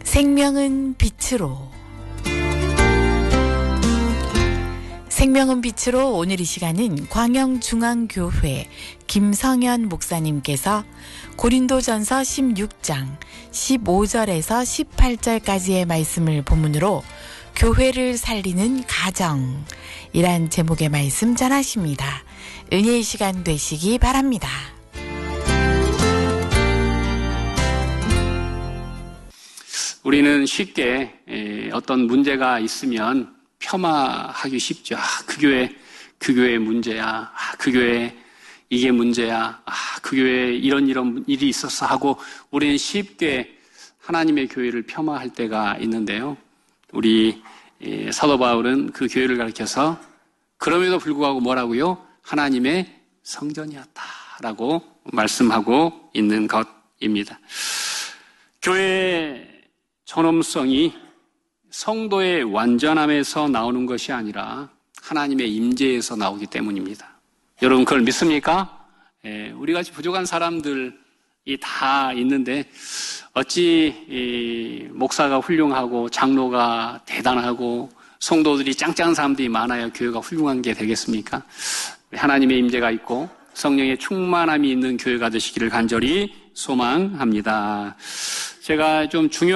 생명은 빛으로. 생명은 빛으로 오늘 이 시간은 광영중앙교회 김성현 목사님께서 고린도전서 16장 15절에서 18절까지의 말씀을 본문으로 교회를 살리는 가정이란 제목의 말씀 전하십니다. 은혜의 시간 되시기 바랍니다. 우리는 쉽게 어떤 문제가 있으면 폄하하기 쉽죠. 그 교회 문제야. 그 교회 이게 문제야. 그 교회에 이런 일이 있었어 하고 우리는 쉽게 하나님의 교회를 폄하할 때가 있는데요. 우리 사도 바울은 그 교회를 가리켜서 그럼에도 불구하고 뭐라고요? 하나님의 성전이었다라고 말씀하고 있는 것입니다. 교회의 존엄성이 성도의 완전함에서 나오는 것이 아니라 하나님의 임재에서 나오기 때문입니다. 여러분 그걸 믿습니까? 우리같이 부족한 사람들이 다 있는데 어찌 목사가 훌륭하고 장로가 대단하고 성도들이 짱짱한 사람들이 많아야 교회가 훌륭한 게 되겠습니까? 하나님의 임재가 있고 성령의 충만함이 있는 교회가 되시기를 간절히 소망합니다. 제가 좀 중요한